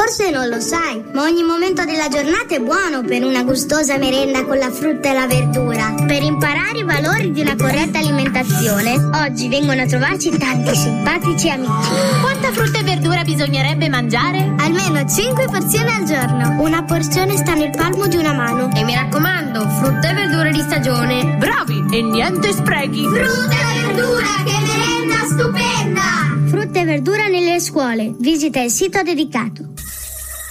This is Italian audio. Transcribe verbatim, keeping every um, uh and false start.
Forse non lo sai, ma ogni momento della giornata è buono per una gustosa merenda con la frutta e la verdura. Per imparare i valori di una corretta alimentazione, oggi vengono a trovarci tanti simpatici amici. Quanta frutta e verdura bisognerebbe mangiare? Almeno cinque porzioni al giorno. Una porzione sta nel palmo di una mano. E mi raccomando, frutta e verdure di stagione. Bravi! E niente sprechi. Frutta e verdura, che merenda stupenda! Frutta e verdura nelle scuole. Visita il sito dedicato.